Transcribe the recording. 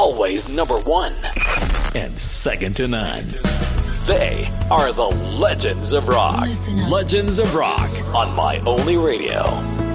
always number one and second to none. They are the Legends of Rock. Legends of Rock on My Only Radio.